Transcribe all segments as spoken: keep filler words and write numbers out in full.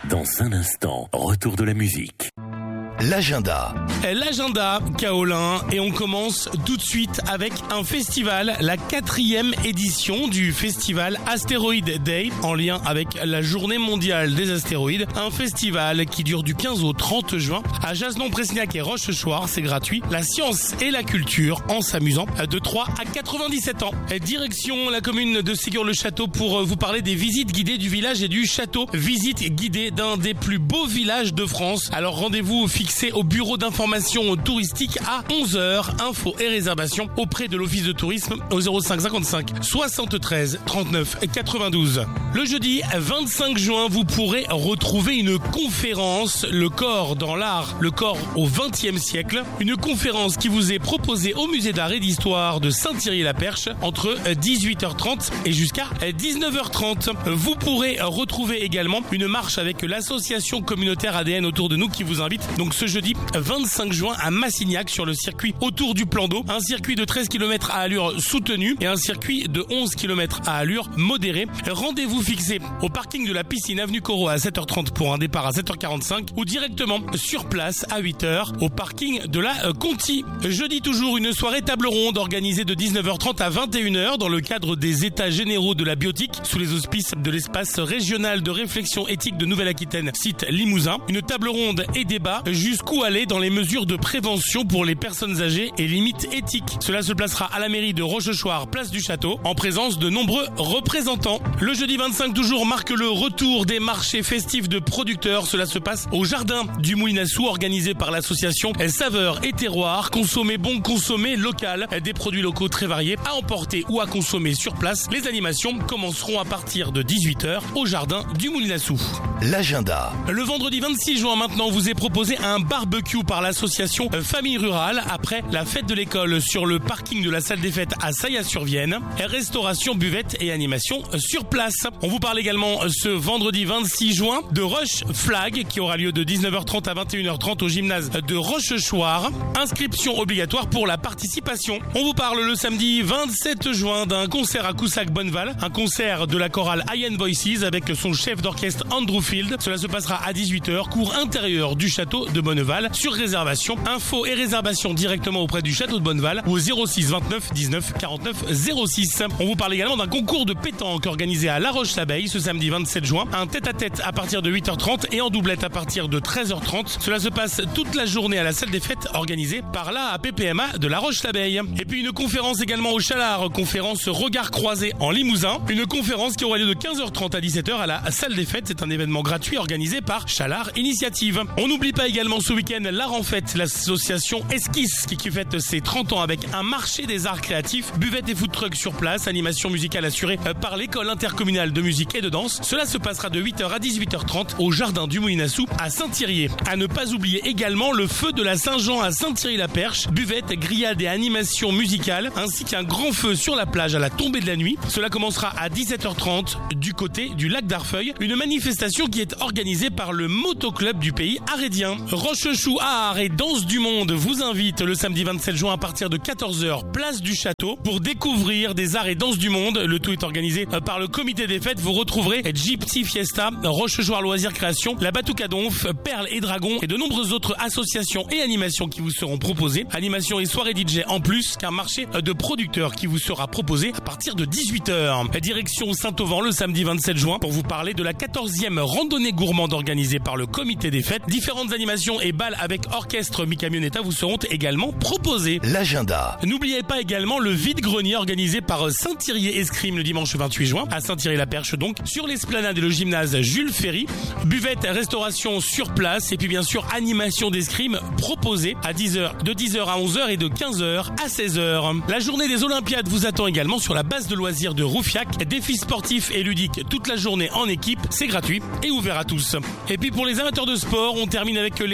Dans un instant, retour de la musique. L'agenda. L'agenda Kaolin, et on commence tout de suite avec un festival, la quatrième édition du festival Asteroid Day, en lien avec la journée mondiale des astéroïdes. Un festival qui dure du quinze au trente juin à Jasnon-Presniac et Rochechouart, c'est gratuit. La science et la culture en s'amusant de trois à quatre-vingt-dix-sept ans. Direction la commune de Ségur-le-Château pour vous parler des visites guidées du village et du château. Visite guidée d'un des plus beaux villages de France. Alors rendez-vous fixé au bureau d'information touristique à onze heures. Infos et réservations auprès de l'office de tourisme au zéro cinq cinquante-cinq soixante-treize trente-neuf quatre-vingt-douze. Le jeudi vingt-cinq juin, vous pourrez retrouver une conférence, le corps dans l'art, le corps au vingtième siècle. Une conférence qui vous est proposée au musée d'art et d'histoire de Saint-Thierry-la-Perche entre dix-huit heures trente et jusqu'à dix-neuf heures trente. Vous pourrez retrouver également une marche avec l'association communautaire A D N autour de nous qui vous invite donc ce jeudi vingt-cinq juin à Massignac sur le circuit autour du plan d'eau. Un circuit de treize kilomètres à allure soutenue et un circuit de onze kilomètres à allure modérée. Rendez-vous fixé au parking de la piscine avenue Corot à sept heures trente pour un départ à sept heures quarante-cinq ou directement sur place à huit heures au parking de la Conti. Jeudi toujours, une soirée table ronde organisée de dix-neuf heures trente à vingt et une heures dans le cadre des états généraux de la biotique sous les auspices de l'espace régional de réflexion éthique de Nouvelle-Aquitaine, site Limousin. Une table ronde et débat jusqu'où aller dans les mesures de prévention pour les personnes âgées et limites éthiques. Cela se placera à la mairie de Rochechouart, place du Château, en présence de nombreux représentants. Le jeudi vingt-cinq toujours marque le retour des marchés festifs de producteurs. Cela se passe au jardin du Moulinassou, organisé par l'association Saveurs et Terroirs. Consommer bon, consommer local. Des produits locaux très variés à emporter ou à consommer sur place. Les animations commenceront à partir de dix-huit heures au jardin du Moulinassou. L'agenda. Le vendredi vingt-six juin maintenant vous est proposé un barbecue par l'association Famille Rurale après la fête de l'école sur le parking de la salle des fêtes à Saillat-sur-Vienne. Restauration, buvette et animation sur place. On vous parle également ce vendredi vingt-six juin de Rush Flag qui aura lieu de dix-neuf heures trente à vingt et une heures trente au gymnase de Rochechouart. Inscription obligatoire pour la participation. On vous parle le samedi vingt-sept juin d'un concert à Coussac-Bonneval, un concert de la chorale Iron Voices avec son chef d'orchestre Andrew Field. Cela se passera à dix-huit heures, cour intérieur du château de Bonneval, sur réservation. Infos et réservations directement auprès du château de Bonneval ou au zéro six vingt-neuf dix-neuf quarante-neuf zéro six. On vous parle également d'un concours de pétanque organisé à La Roche-l'Abeille ce samedi vingt-sept juin. Un tête-à-tête à partir de huit heures trente et en doublette à partir de treize heures trente. Cela se passe toute la journée à la salle des fêtes organisée par la P P M A de La Roche-l'Abeille. Et puis une conférence également au Chalard, conférence Regard croisé en Limousin. Une conférence qui aura lieu de quinze heures trente à dix-sept heures à la salle des fêtes. C'est un événement gratuit organisé par Chalard Initiative. On n'oublie pas également ce week-end l'Art en Fête, l'association Esquisse qui, qui fête ses trente ans avec un marché des arts créatifs, buvette et food truck sur place, animation musicale assurée par l'école intercommunale de musique et de danse. Cela se passera de huit heures à dix-huit heures trente au jardin du Moulinassou à Saint-Thierry. À ne pas oublier également le feu de la Saint-Jean à Saint-Thierry-la-Perche, buvette, grillade et animation musicale, ainsi qu'un grand feu sur la plage à la tombée de la nuit. Cela commencera à dix-sept heures trente du côté du lac d'Arfeuil, une manifestation qui est organisée par le motoclub du pays arédien. Rochechou Art et Danse du Monde vous invite le samedi vingt-sept juin à partir de quatorze heures, place du Château, pour découvrir des arts et danses du monde. Le tout est organisé par le comité des fêtes. Vous retrouverez Gypsy Fiesta, Rochechouart Loisirs Création, la Batouka Donf, Perles et Dragons et de nombreuses autres associations et animations qui vous seront proposées. Animation et soirée D J en plus qu'un marché de producteurs qui vous sera proposé à partir de dix-huit heures. Direction Saint-Auvent le samedi vingt-sept juin pour vous parler de la quatorzième randonnée gourmande organisée par le comité des fêtes. Différentes animations et balles avec orchestre Mi Camionetta vous seront également proposés. L'agenda. N'oubliez pas également le vide-grenier organisé par Saint-Thierry Escrime le dimanche vingt-huit juin à Saint-Thierry-la-Perche, donc sur l'esplanade et le gymnase Jules Ferry. Buvette, restauration sur place et puis bien sûr animation d'escrime proposée à dix heures, de dix heures à onze heures et de quinze heures à seize heures. La journée des Olympiades vous attend également sur la base de loisirs de Roufiac. Défis sportifs et ludiques toute la journée en équipe, c'est gratuit et ouvert à tous. Et puis pour les amateurs de sport, on termine avec les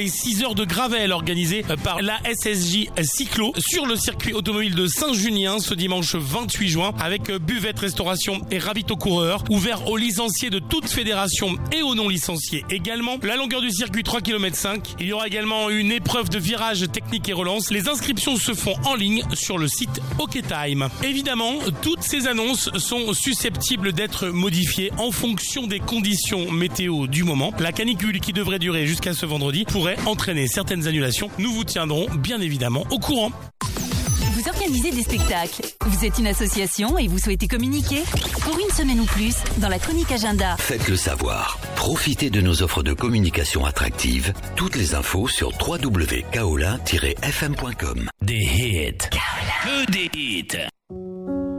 les six heures de gravel organisées par la S S J Cyclo sur le circuit automobile de Saint-Junien ce dimanche vingt-huit juin avec buvette, restauration et ravito coureurs ouvert aux licenciés de toute fédération et aux non licenciés également. La longueur du circuit trois virgule cinq kilomètres. Il y aura également une épreuve de virage technique et relance. Les inscriptions se font en ligne sur le site OkTime. Évidemment, toutes ces annonces sont susceptibles d'être modifiées en fonction des conditions météo du moment. La canicule qui devrait durer jusqu'à ce vendredi pourrait entraîner certaines annulations. Nous vous tiendrons bien évidemment au courant. Vous organisez des spectacles, vous êtes une association et vous souhaitez communiquer? Pour une semaine ou plus, dans la chronique agenda. Faites-le savoir. Profitez de nos offres de communication attractives. Toutes les infos sur w w w point kaolin tiret f m point com. Des hits. Que des hits.